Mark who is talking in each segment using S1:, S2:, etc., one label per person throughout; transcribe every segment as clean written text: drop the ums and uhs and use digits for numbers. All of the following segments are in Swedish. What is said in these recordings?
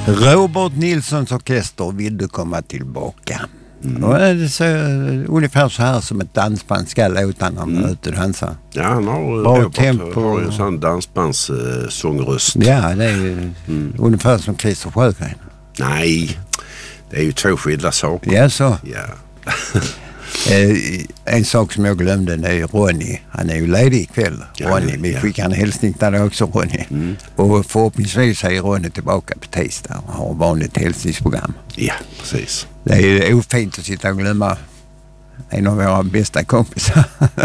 S1: Robert Nilssons orkester, vill du komma tillbaka? Och det är så, ungefär så här som ett dansband ska låta när man är ute och dansar.
S2: Ja, han har
S1: bra tempo.
S2: Har ju en sån dansbandssångröst.
S1: Ja, det är ju ungefär som Christer Sjögren.
S2: Nej, det är ju två skilda saker.
S1: Ja, så.
S2: Ja.
S1: En sak som jag glömde, det är Ronny. Han är ju ledig ikväll. Ronny, vi skickar en hälsning till dig också, Ronny. Och förhoppningsvis är Ronny tillbaka på tisdag och har vanligt hälsningsprogram.
S2: Ja, precis.
S1: Det är ofint att sitta och glömma en av våra bästa kompisar.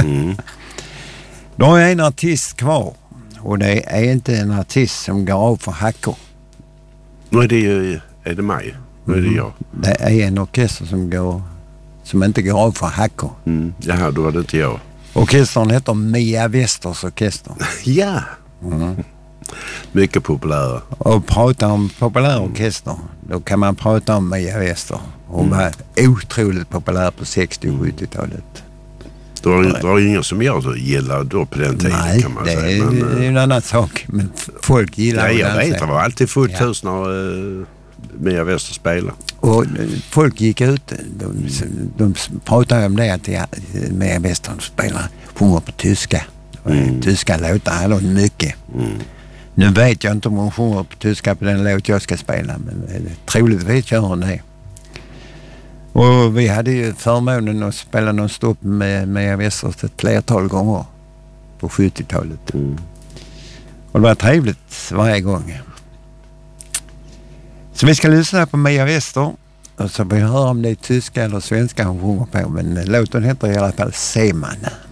S1: Då är en artist kvar. Och det är inte en artist som går av för hackor.
S2: Nu är det mig. Nu är det jag.
S1: Det är en orkester som inte går av för hackor.
S2: Jaha, då var det inte jag.
S1: Orkestern heter Mia Westers orkester.
S2: Ja. Mycket populär.
S1: Och prata om populär orkester, då kan man prata om Mia Wester. Hon var otroligt populär på 60- och 70-talet.
S2: Det var ingen som jag gillade då på den tiden.
S1: Nej,
S2: kan man
S1: det
S2: säga.
S1: är en annan sak. Men folk gillar
S2: det.
S1: Jag
S2: vet, det var alltid fullt hus när Mia Wester spelade.
S1: Och folk gick ut, de pratade om det att Mia Wester spelar, sjunger på tyska. Tyska låtar, eller mycket. Nu vet jag inte om hon sjunger på tyska på den låt jag ska spela, men troligtvis gör hon det. Och vi hade ju förmånen att spela någon stopp med Mia Wester ett flertal gånger på 70-talet. Och det var trevligt varje gång. Så vi ska lyssna på Mia Wester och så får vi höra om det är tyska eller svenska hon sjunger på, men låten heter i alla fall Seemann.